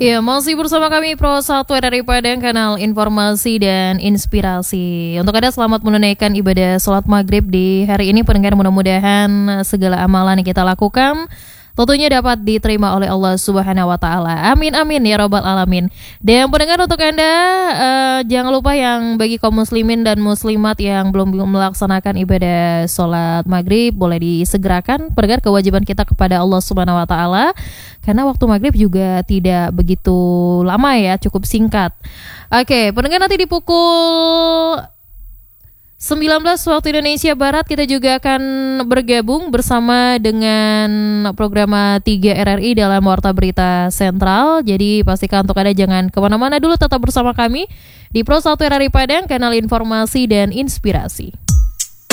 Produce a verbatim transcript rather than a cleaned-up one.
Iya, masih bersama kami Pro satu dari Padang, kanal informasi dan inspirasi. Untuk Anda selamat menunaikan ibadah sholat maghrib di hari ini. Pendengar, mudah-mudahan segala amalan yang kita lakukan tentunya dapat diterima oleh Allah Subhanahu wa taala. Amin amin ya rabbal alamin. Dan pendengar, untuk Anda uh, jangan lupa yang bagi kaum muslimin dan muslimat yang belum melaksanakan ibadah sholat maghrib, boleh disegerakan. Pendengar, kewajiban kita kepada Allah Subhanahu wa taala, karena waktu maghrib juga tidak begitu lama ya, cukup singkat. Oke, pendengar, nanti di pukul sembilan belas waktu Indonesia Barat kita juga akan bergabung bersama dengan program tiga R R I dalam Warta Berita Sentral. Jadi pastikan untuk Anda jangan kemana-mana dulu, tetap bersama kami di Pro satu R R I Padang, kanal informasi dan inspirasi.